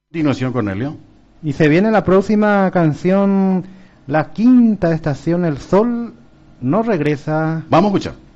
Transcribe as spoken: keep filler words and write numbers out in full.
Continuación, Cornelio. Y se viene la próxima canción, la quinta estación, El Sol no regresa. Vamos a escuchar.